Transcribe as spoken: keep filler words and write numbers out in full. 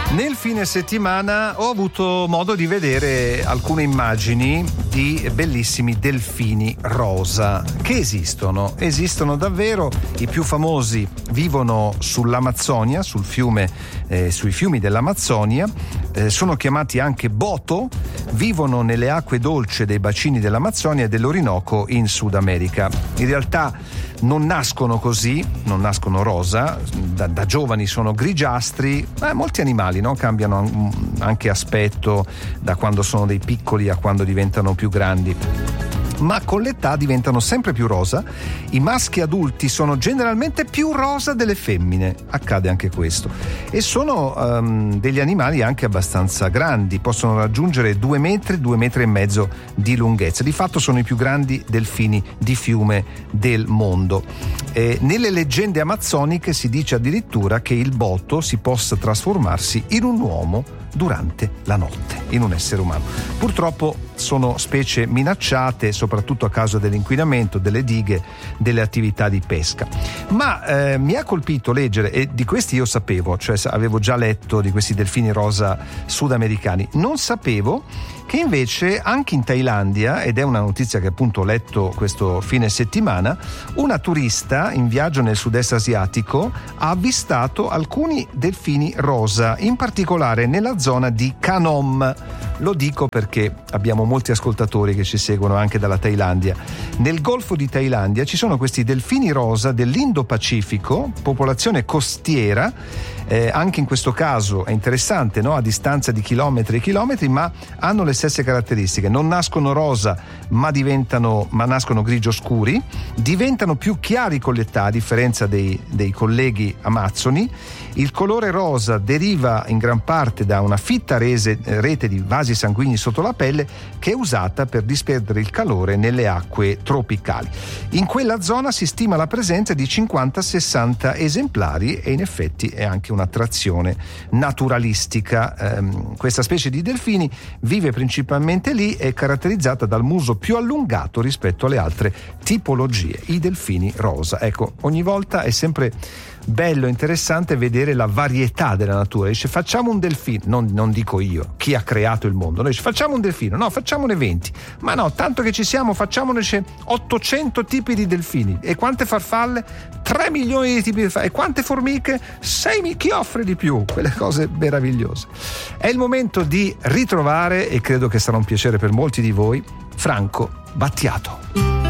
Nel fine settimana ho avuto modo di vedere alcune immagini di bellissimi delfini rosa che esistono, esistono davvero. I più famosi vivono sull'Amazzonia, sul fiume, eh, sui fiumi dell'Amazzonia, eh, sono chiamati anche boto, vivono nelle acque dolci dei bacini dell'Amazzonia e dell'Orinoco in Sud America. In realtà non nascono così, non nascono rosa, da, da giovani sono grigiastri, eh, molti animali no? cambiano anche aspetto da quando sono dei piccoli a quando diventano più grandi, ma con l'età diventano sempre più rosa. I maschi adulti sono generalmente più rosa delle femmine, accade anche questo, e sono um, degli animali anche abbastanza grandi, possono raggiungere due metri, due metri e mezzo di lunghezza. Di fatto sono i più grandi delfini di fiume del mondo. E nelle leggende amazzoniche si dice addirittura che il boto si possa trasformarsi in un uomo durante la notte, in un essere umano. Purtroppo sono specie minacciate soprattutto a causa dell'inquinamento, delle dighe, delle attività di pesca. Ma eh, mi ha colpito leggere, e di questi io sapevo, cioè avevo già letto di questi delfini rosa sudamericani, non sapevo che invece anche in Thailandia, ed è una notizia che appunto ho letto questo fine settimana, una turista in viaggio nel sud-est asiatico ha avvistato alcuni delfini rosa, in particolare nella zona di Kanom. Lo dico perché abbiamo molti ascoltatori che ci seguono anche dalla Thailandia. Nel Golfo di Thailandia ci sono questi delfini rosa dell'Indo-Pacifico, popolazione costiera. Eh, anche in questo caso è interessante, no? A distanza di chilometri e chilometri, ma hanno le stesse caratteristiche. Non nascono rosa, ma diventano, ma nascono grigio scuri, diventano più chiari con l'età, a differenza dei, dei colleghi amazzoni. Il colore rosa deriva in gran parte da una fitta rese, rete di vasi sanguigni sotto la pelle che è usata per disperdere il calore nelle acque tropicali. In quella zona si stima la presenza di cinquanta sessanta esemplari e in effetti è anche un'attrazione naturalistica. Ehm, questa specie di delfini vive principalmente lì, è caratterizzata dal muso più allungato rispetto alle altre tipologie, i delfini rosa. Ecco, ogni volta è sempre bello, interessante vedere la varietà della natura. Dice facciamo un delfino, non, non dico io, chi ha creato il mondo, noi dice facciamo un delfino, no, facciamone venti, ma no, tanto che ci siamo, facciamone ottocento tipi di delfini. E quante farfalle? tre milioni di tipi di farfalle. E quante formiche? sei milioni. Chi offre di più? Quelle cose meravigliose. È il momento di ritrovare, e credo che sarà un piacere per molti di voi, Franco Battiato.